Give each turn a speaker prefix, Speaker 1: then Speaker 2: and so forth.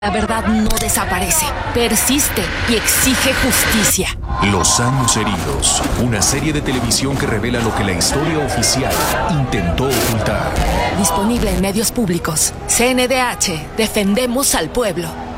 Speaker 1: La verdad no desaparece, persiste y exige justicia.
Speaker 2: Los años heridos, una serie de televisión que revela lo que la historia oficial intentó ocultar.
Speaker 1: Disponible en medios públicos. CNDH, defendemos al pueblo.